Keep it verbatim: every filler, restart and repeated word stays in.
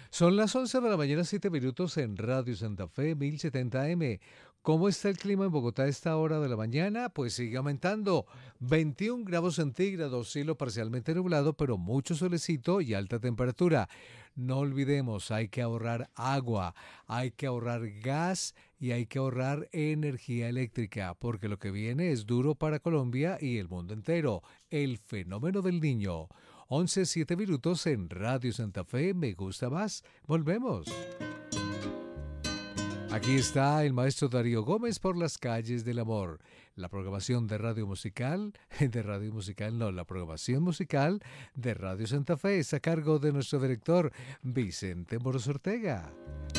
Son las once de la mañana, siete minutos en Radio Santa Fe, mil setenta M. ¿Cómo está el clima en Bogotá a esta hora de la mañana? Pues sigue aumentando. veintiún grados centígrados, cielo parcialmente nublado, pero mucho solecito y alta temperatura. No olvidemos, hay que ahorrar agua, hay que ahorrar gas y hay que ahorrar energía eléctrica, porque lo que viene es duro para Colombia y el mundo entero. El fenómeno del niño. Once siete minutos en Radio Santa Fe, me gusta más. Volvemos. Aquí está el maestro Darío Gómez por las calles del amor. La programación de Radio Musical, de Radio Musical no, la programación musical de Radio Santa Fe es a cargo de nuestro director Vicente Moros Ortega.